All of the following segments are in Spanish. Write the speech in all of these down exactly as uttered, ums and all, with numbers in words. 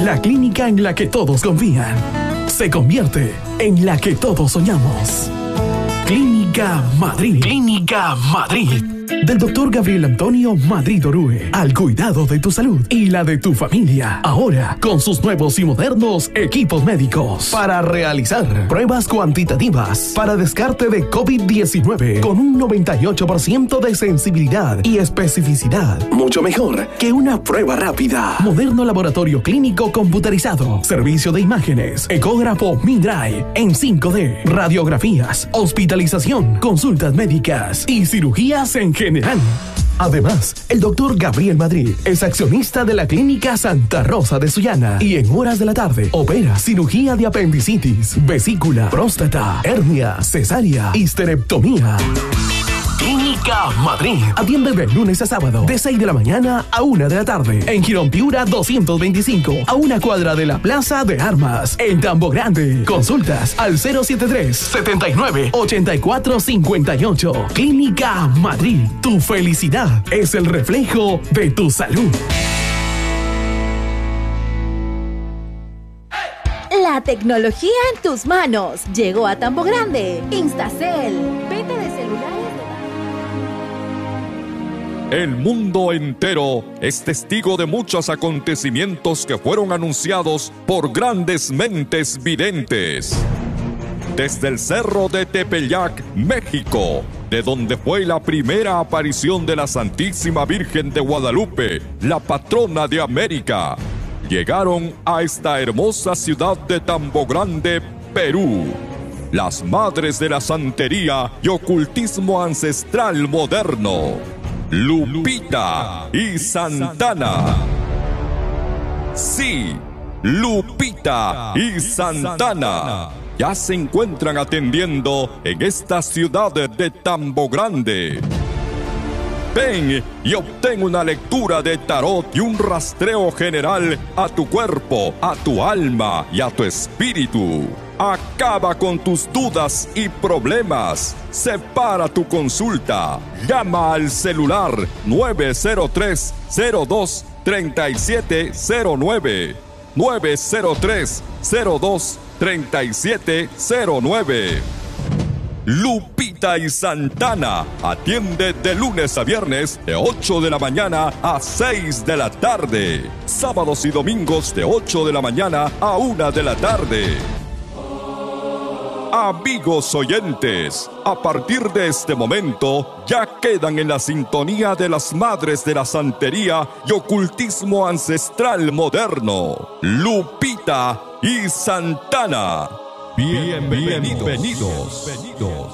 la clínica en la que todos confían se convierte en la que todos soñamos. Clínica Madrid. Clínica Madrid. Del doctor Gabriel Antonio Madrid Orue. Al cuidado de tu salud y la de tu familia. Ahora, con sus nuevos y modernos equipos médicos. Para realizar pruebas cuantitativas. Para descarte de COVID diecinueve. Con un noventa y ocho por ciento de sensibilidad y especificidad. Mucho mejor que una prueba rápida. Moderno laboratorio clínico computarizado. Servicio de imágenes. Ecógrafo Mindray. En cinco D. Radiografías. Hospitalización. Consultas médicas. Y cirugías en general. Además, el doctor Gabriel Madrid es accionista de la Clínica Santa Rosa de Sullana y en horas de la tarde opera cirugía de apendicitis, vesícula, próstata, hernia, cesárea, histerectomía. Clínica Madrid. Atiende de lunes a sábado, de seis de la mañana a una de la tarde. En Girón Piura doscientos veinticinco, a una cuadra de la Plaza de Armas. En Tambo Grande. Consultas al cero setenta y tres, setenta y nueve, ochenta y cuatro cincuenta y ocho. Clínica Madrid. Tu felicidad es el reflejo de tu salud. La tecnología en tus manos. Llegó a Tambo Grande. Instacel. Venta de celulares. El mundo entero es testigo de muchos acontecimientos que fueron anunciados por grandes mentes videntes. Desde el Cerro de Tepeyac, México, de donde fue la primera aparición de la Santísima Virgen de Guadalupe, la patrona de América, llegaron a esta hermosa ciudad de Tambo Grande, Perú, las madres de la santería y ocultismo ancestral moderno, Lupita y Santana. Sí, Lupita y Santana ya se encuentran atendiendo en esta ciudad de Tambo Grande. Ven y obtén una lectura de tarot y un rastreo general a tu cuerpo, a tu alma y a tu espíritu. Acaba con tus dudas y problemas. Separa tu consulta. Llama al celular nueve cero tres, cero dos, tres siete cero nueve. nueve cero tres, cero dos, tres siete cero nueve. Lupita y Santana atiende de lunes a viernes de ocho de la mañana a seis de la tarde. Sábados y domingos de ocho de la mañana a una de la tarde. Amigos oyentes, a partir de este momento ya quedan en la sintonía de las madres de la santería y ocultismo ancestral moderno, Lupita y Santana. Bienvenidos. Bienvenidos. Bienvenidos.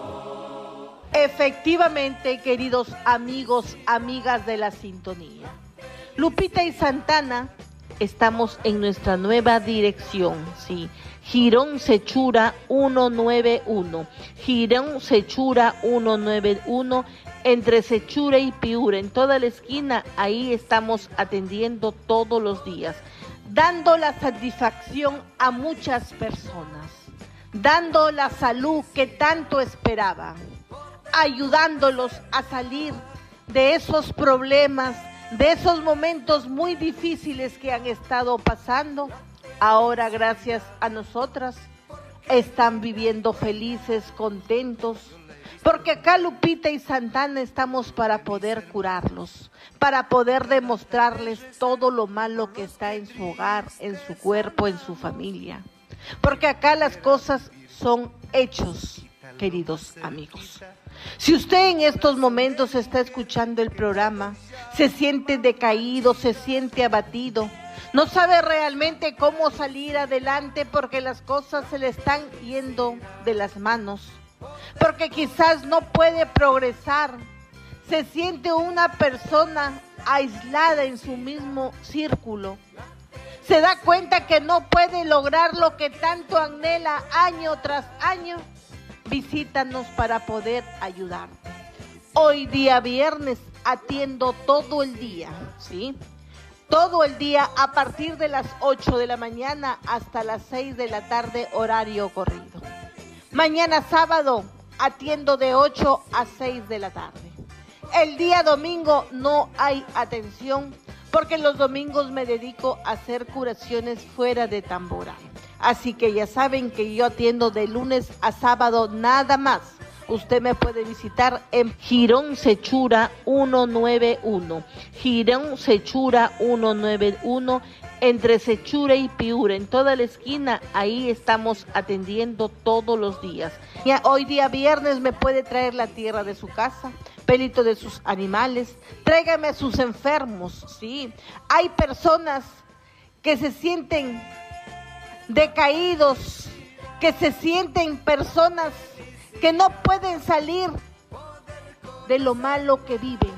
Efectivamente, queridos amigos, amigas de la sintonía, Lupita y Santana, estamos en nuestra nueva dirección, sí. Girón Sechura ciento noventa y uno, Girón Sechura ciento noventa y uno, entre Sechura y Piura, en toda la esquina, ahí estamos atendiendo todos los días, dando la satisfacción a muchas personas, dando la salud que tanto esperaban, ayudándolos a salir de esos problemas, de esos momentos muy difíciles que han estado pasando. Ahora, gracias a nosotras, están viviendo felices, contentos, porque acá Lupita y Santana estamos para poder curarlos, para poder demostrarles todo lo malo que está en su hogar, en su cuerpo, en su familia. Porque acá las cosas son hechos, queridos amigos. Si usted en estos momentos está escuchando el programa, se siente decaído, se siente abatido, no sabe realmente cómo salir adelante porque las cosas se le están yendo de las manos, porque quizás no puede progresar, se siente una persona aislada en su mismo círculo, se da cuenta que no puede lograr lo que tanto anhela año tras año, visítanos para poder ayudarte. Hoy día viernes atiendo todo el día, ¿sí? Todo el día a partir de las ocho de la mañana hasta las seis de la tarde, horario corrido. Mañana sábado atiendo de ocho a seis de la tarde. El día domingo no hay atención porque los domingos me dedico a hacer curaciones fuera de Tamborá. Así que ya saben que yo atiendo de lunes a sábado nada más. Usted me puede visitar en Girón Sechura ciento noventa y uno. Girón Sechura ciento noventa y uno, entre Sechura y Piura, en toda la esquina. Ahí estamos atendiendo todos los días. Ya hoy día viernes me puede traer la tierra de su casa, pelito de sus animales. Tráigame a sus enfermos, sí. Hay personas que se sienten decaídos, que se sienten personas que no pueden salir de lo malo que viven.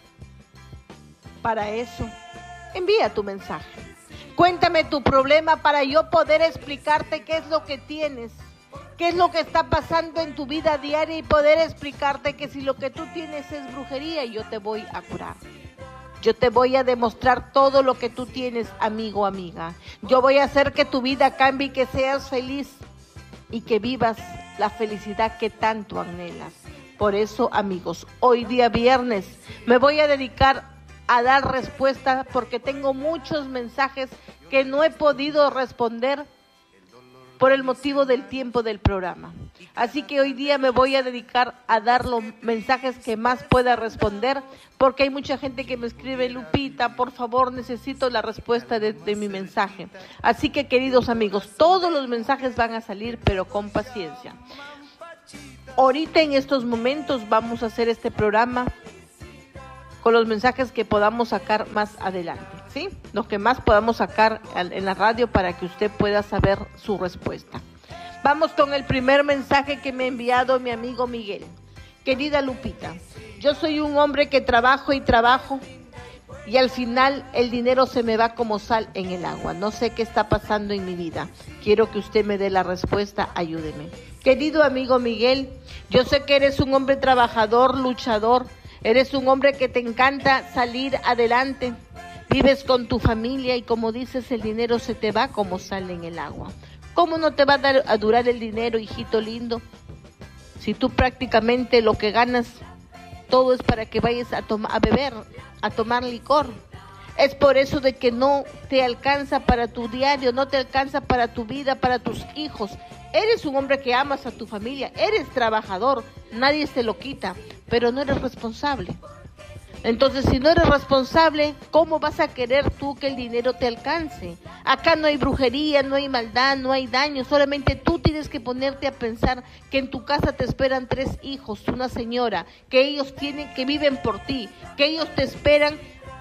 Para eso, envía tu mensaje. Cuéntame tu problema para yo poder explicarte qué es lo que tienes, qué es lo que está pasando en tu vida diaria y poder explicarte que si lo que tú tienes es brujería, yo te voy a curar. Yo te voy a demostrar todo lo que tú tienes, amigo, amiga. Yo voy a hacer que tu vida cambie y que seas feliz y que vivas la felicidad que tanto anhelas. Por eso, amigos, hoy día viernes me voy a dedicar a dar respuesta porque tengo muchos mensajes que no he podido responder por el motivo del tiempo del programa. Así que hoy día me voy a dedicar a dar los mensajes que más pueda responder, porque hay mucha gente que me escribe: Lupita, por favor, necesito la respuesta de, de mi mensaje. Así que, queridos amigos, todos los mensajes van a salir, pero con paciencia. Ahorita, en estos momentos, vamos a hacer este programa con los mensajes que podamos sacar más adelante, ¿sí? Los que más podamos sacar en la radio para que usted pueda saber su respuesta. Vamos con el primer mensaje que me ha enviado mi amigo Miguel. Querida Lupita, yo soy un hombre que trabajo y trabajo y al final el dinero se me va como sal en el agua. No sé qué está pasando en mi vida. Quiero que usted me dé la respuesta, ayúdeme. Querido amigo Miguel, yo sé que eres un hombre trabajador, luchador. Eres un hombre que te encanta salir adelante. Vives con tu familia y, como dices, el dinero se te va como sal en el agua. ¿Cómo no te va a, dar, a durar el dinero, hijito lindo? Si tú prácticamente lo que ganas, todo es para que vayas a, tom- a beber, a tomar licor. Es por eso de que no te alcanza para tu diario, no te alcanza para tu vida, para tus hijos. Eres un hombre que amas a tu familia, eres trabajador, nadie se lo quita, pero no eres responsable. Entonces, si no eres responsable, ¿cómo vas a querer tú que el dinero te alcance? Acá no hay brujería, no hay maldad, no hay daño, solamente tú tienes que ponerte a pensar que en tu casa te esperan tres hijos, una señora, que ellos tienen, que viven por ti, que ellos te esperan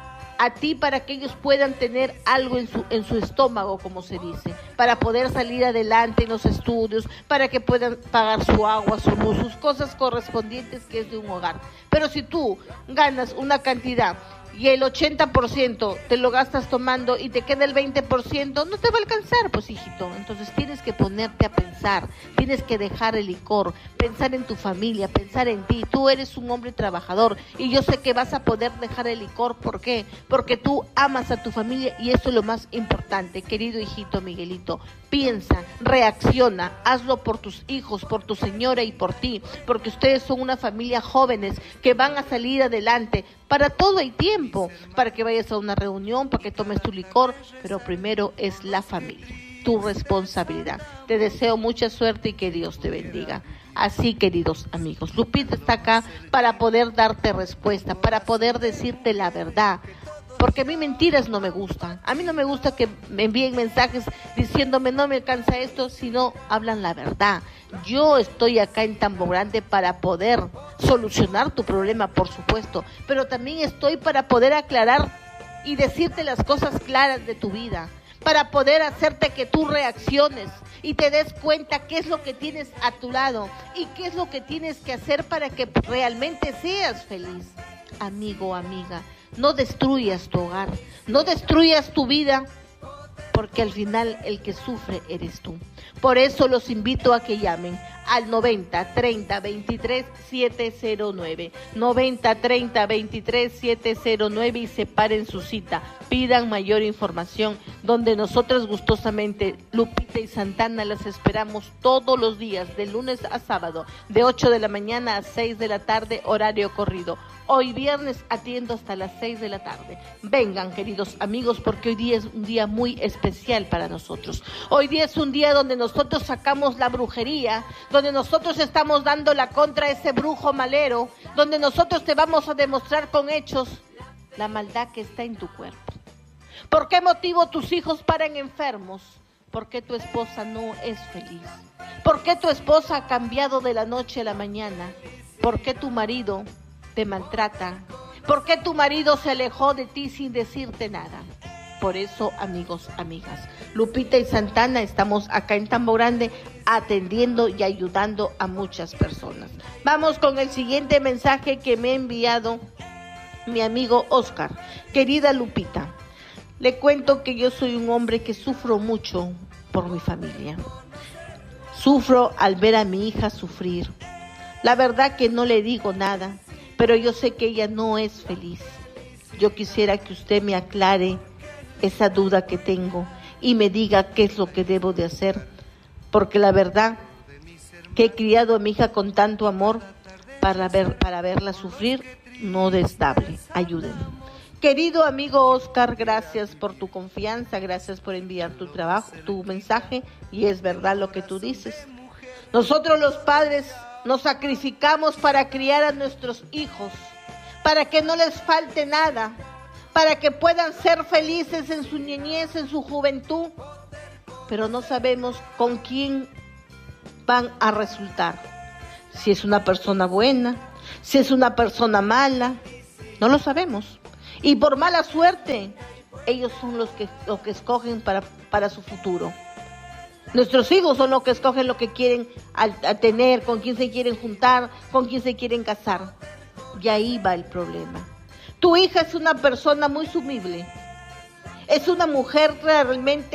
a ti para que ellos puedan tener algo en su en su estómago, como se dice, para poder salir adelante en los estudios, para que puedan pagar su agua, su luz, sus cosas correspondientes que es de un hogar. Pero si tú ganas una cantidad y el ochenta por ciento te lo gastas tomando y te queda el veinte por ciento, no te va a alcanzar, pues, hijito. Entonces tienes que ponerte a pensar, tienes que dejar el licor, pensar en tu familia, pensar en ti. Tú eres un hombre trabajador y yo sé que vas a poder dejar el licor. ¿Por qué? Porque tú amas a tu familia y eso es lo más importante, querido hijito Miguelito. Piensa, reacciona, hazlo por tus hijos, por tu señora y por ti, porque ustedes son una familia jóvenes que van a salir adelante. Para todo hay tiempo, para que vayas a una reunión, para que tomes tu licor, pero primero es la familia, tu responsabilidad. Te deseo mucha suerte y que Dios te bendiga. Así, queridos amigos, Lupita está acá para poder darte respuesta, para poder decirte la verdad. Porque a mí mentiras no me gustan. A mí no me gusta que me envíen mensajes diciéndome no me alcanza esto, sino hablan la verdad. Yo estoy acá en Tambo Grande para poder solucionar tu problema, por supuesto, pero también estoy para poder aclarar y decirte las cosas claras de tu vida, para poder hacerte que tú reacciones y te des cuenta qué es lo que tienes a tu lado y qué es lo que tienes que hacer para que realmente seas feliz. Amigo, amiga, no destruyas tu hogar, no destruyas tu vida, porque al final el que sufre eres tú. Por eso los invito a que llamen al noventa treinta veintitrés siete cero nueve, noventa treinta veintitrés siete cero nueve y separen su cita. Pidan mayor información donde nosotras gustosamente, Lupita y Santana, las esperamos todos los días, de lunes a sábado, de ocho de la mañana a seis de la tarde, horario corrido. Hoy viernes atiendo hasta las seis de la tarde. Vengan, queridos amigos, porque hoy día es un día muy especial para nosotros. Hoy día es un día donde nosotros sacamos la brujería, donde nosotros estamos dando la contra a ese brujo malero, donde nosotros te vamos a demostrar con hechos la maldad que está en tu cuerpo. ¿Por qué motivo tus hijos paran enfermos? ¿Por qué tu esposa no es feliz? ¿Por qué tu esposa ha cambiado de la noche a la mañana? ¿Por qué tu marido te maltrata? ¿Por qué tu marido se alejó de ti sin decirte nada? Por eso, amigos, amigas, Lupita y Santana estamos acá en Tambo Grande atendiendo y ayudando a muchas personas. Vamos con el siguiente mensaje que me ha enviado mi amigo Oscar. Querida Lupita, le cuento que yo soy un hombre que sufro mucho por mi familia. Sufro al ver a mi hija sufrir. La verdad que no le digo nada, pero yo sé que ella no es feliz. Yo quisiera que usted me aclare esa duda que tengo y me diga qué es lo que debo de hacer, porque la verdad que he criado a mi hija con tanto amor para ver, para verla sufrir, no es dable. Ayúdenme. Querido amigo Oscar, gracias por tu confianza, gracias por enviar tu trabajo, tu mensaje, y es verdad lo que tú dices. Nosotros los padres nos sacrificamos para criar a nuestros hijos, para que no les falte nada, para que puedan ser felices en su niñez, en su juventud, pero no sabemos con quién van a resultar. Si es una persona buena, si es una persona mala, no lo sabemos. Y por mala suerte, ellos son los que, los que escogen para, para su futuro. Nuestros hijos son los que escogen lo que quieren a, a tener, con quién se quieren juntar, con quién se quieren casar. Y ahí va el problema. Tu hija es una persona muy sumible. Es una mujer realmente